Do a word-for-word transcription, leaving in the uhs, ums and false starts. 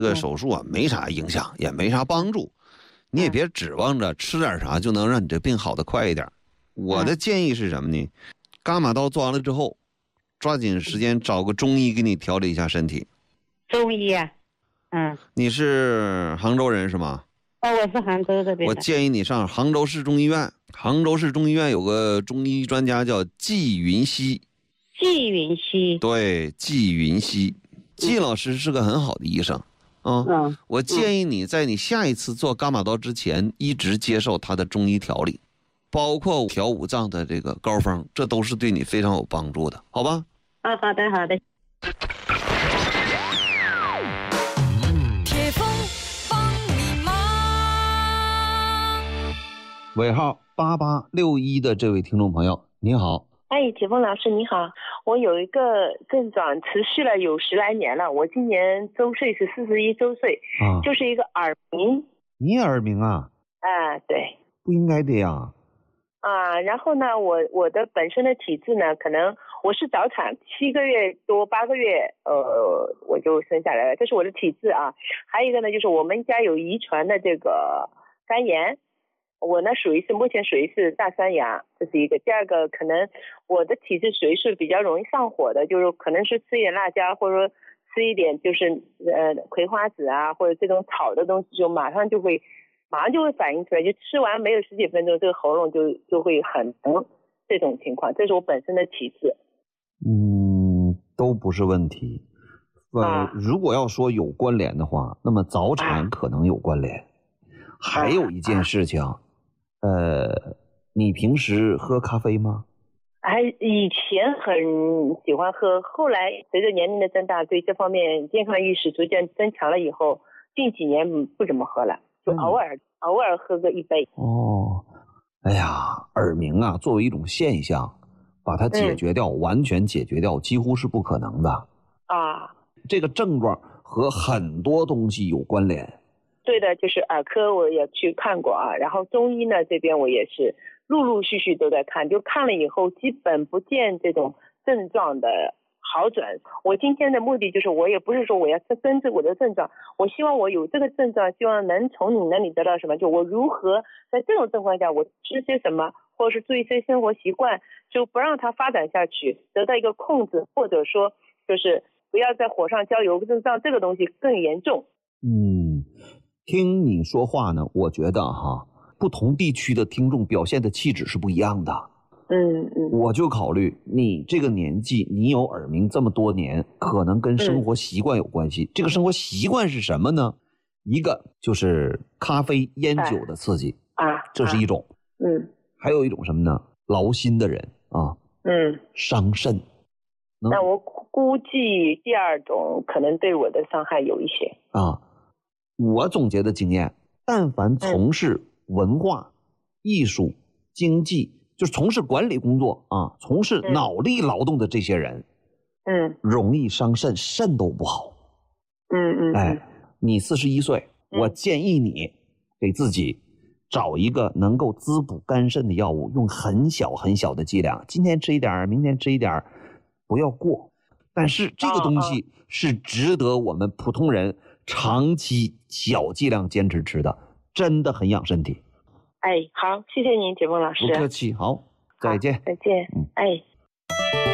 这个手术啊没啥影响，也没啥帮助，你也别指望着吃点啥就能让你这病好得快一点。我的建议是什么呢？伽马刀做完了之后，抓紧时间找个中医给你调理一下身体。 中医啊？嗯。 你是杭州人是吗？ 哦，我是杭州这边的。 我建议你上杭州市中医院，杭州市中医院有个中医专家叫季云熙。 季云熙。 对，季云熙，季老师是个很好的医生。啊、嗯嗯，我建议你在你下一次做伽马刀之前，一直接受他的中医调理，包括调五脏的这个膏方，这都是对你非常有帮助的，好吧？ 啊，好的，好的。 铁峰帮你忙。 尾号八八六一的这位听众朋友，你好。 哎，铁峰老师你好，我有一个症状持续了有十来年了，我今年周岁是四十一周岁，啊，就是一个耳鸣。 你耳鸣啊？ 啊，对。 不应该的呀。 啊，然后呢，我我的本身的体质呢，可能我是早产，七个月多八个月，呃，我就生下来了，这是我的体质啊。还有一个呢，就是我们家有遗传的这个肝炎。我呢属于是目前属于是大三阳，这是一个。第二个可能我的体质属于是比较容易上火的，就是可能是吃一点辣椒，或者说吃一点就是呃葵花籽啊，或者这种炒的东西，就马上就会马上就会反应出来，就吃完没有十几分钟，这个喉咙就就会很疼，这种情况，这是我本身的体质。 嗯，都不是问题。呃， 啊、 如果要说有关联的话，那么早产可能有关联。啊、还有一件事情。啊呃，你平时喝咖啡吗？ 还以前很喜欢喝，后来随着年龄的增大，对这方面健康意识逐渐增强了以后，近几年不怎么喝了，就偶尔、嗯、偶尔喝个一杯。 哦，哎呀，耳鸣啊，作为一种现象，把它解决掉、嗯、完全解决掉几乎是不可能的啊。 这个症状和很多东西有关联。 对的，就是耳科我也去看过啊，然后中医呢这边我也是陆陆续续都在看，就看了以后基本不见这种症状的好转。我今天的目的就是我也不是说我要根治我的症状，我希望我有这个症状，希望能从你那里得到什么，就我如何在这种情况下我吃些什么，或者是注意一些生活习惯，就不让它发展下去，得到一个控制，或者说就是不要在火上浇油，让这个东西更严重。 嗯，听你说话呢，我觉得哈，不同地区的听众表现的气质是不一样的。 嗯嗯， 我就考虑你这个年纪，你有耳鸣这么多年，可能跟生活习惯有关系。嗯、这个生活习惯是什么呢？一个就是咖啡、烟酒的刺激啊， 这是一种。 嗯， 还有一种什么呢？劳心的人啊， 嗯， 伤肾。 那我估计第二种可能对我的伤害有一些啊。我总结的经验，但凡从事文化、嗯、艺术、经济，就是从事管理工作啊，从事脑力劳动的这些人， 嗯， 容易伤肾，肾都不好。 嗯嗯， 哎，你四十一岁，我建议你给自己找一个能够滋补肝肾的药物，用很小很小的剂量，今天吃一点，明天吃一点，不要过。但是这个东西是值得我们普通人长期小剂量坚持吃的，真的很养身体。 哎，好，谢谢您，铁峰老师。 不客气，好，再见。 再见。嗯，哎。